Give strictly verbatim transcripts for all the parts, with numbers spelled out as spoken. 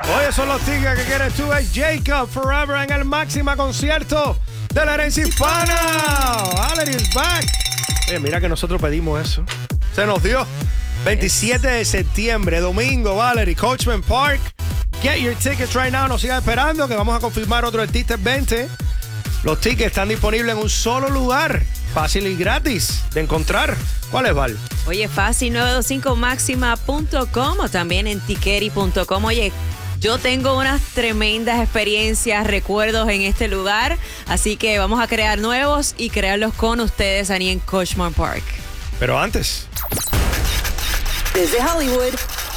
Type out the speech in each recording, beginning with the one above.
Oye, son los tickets que quieres tú. Es Jacob Forever en el Máxima concierto de la herencia hispana. Valerie is back. Oye, mira que nosotros pedimos eso. Se nos dio. veintisiete de septiembre, domingo, Valerie, Coachman Park. Get your tickets right now. No sigas esperando que vamos a confirmar otro artista en veinte. Los tickets están disponibles en un solo lugar. Fácil y gratis de encontrar. ¿Cuál es, Val? Oye, fácil, nueve dos cinco máxima punto com o también en tiqueri punto com. Oye, yo tengo unas tremendas experiencias, recuerdos en este lugar, así que vamos a crear nuevos y crearlos con ustedes ahí en Coachman Park. Pero antes... Desde Hollywood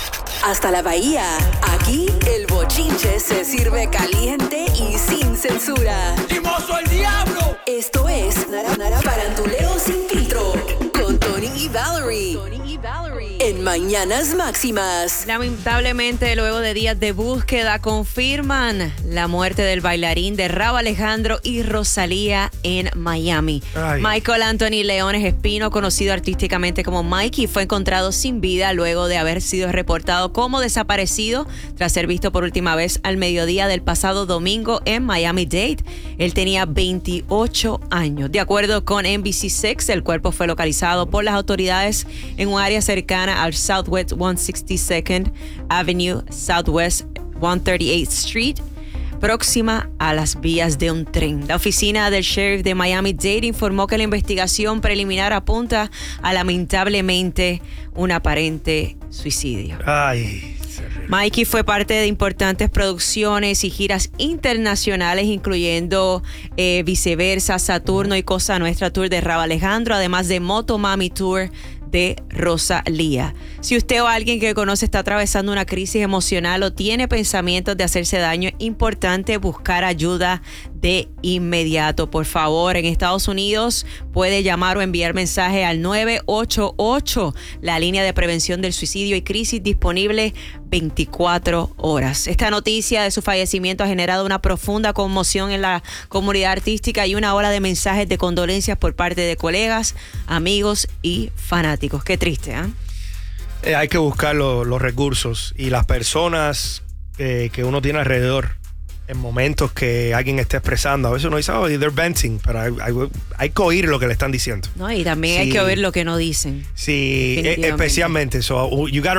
hasta la Bahía, aquí el bochinche se sirve caliente y sin censura. ¡Timoso el diablo! Esto es Nara Nara Faranduleo sin filtro con Tony y Valerie. Tony y Valerie en Mañanas Máximas. Lamentablemente, luego de días de búsqueda, confirman la muerte del bailarín de Rauw Alejandro y Rosalía en Miami. Ay. Michael Anthony Leones Espino, conocido artísticamente como Mikey, fue encontrado sin vida luego de haber sido reportado como desaparecido tras ser visto por última vez al mediodía del pasado domingo en Miami-Dade. Él tenía veintiocho años. De acuerdo con N B C seis, el cuerpo fue localizado por las autoridades en un área cercana al Southwest ciento sesenta y dos Avenue, Southwest ciento treinta y ocho Street, próxima a las vías de un tren. La oficina del sheriff de Miami-Dade informó que la investigación preliminar apunta a lamentablemente un aparente suicidio. Ay... Mikey fue parte de importantes producciones y giras internacionales, incluyendo eh, Viceversa, Saturno y Cosa Nuestra Tour de Rauw Alejandro, además de Motomami Tour de Rosalía. Si usted o alguien que conoce está atravesando una crisis emocional o tiene pensamientos de hacerse daño, es importante buscar ayuda de inmediato. Por favor, en Estados Unidos puede llamar o enviar mensaje al nueve ocho ocho, la línea de prevención del suicidio y crisis disponible veinticuatro horas. Esta noticia de su fallecimiento ha generado una profunda conmoción en la comunidad artística y una ola de mensajes de condolencias por parte de colegas, amigos y fanáticos. Qué triste, ¿eh? Eh, hay que buscar lo, los recursos y las personas eh, que uno tiene alrededor en momentos que alguien está expresando. A veces uno dice, oh, they're venting, pero hay, hay, hay que oír lo que le están diciendo. No, y también Sí. hay que oír lo que no dicen. Sí, Definitivamente. especialmente. So, you gotta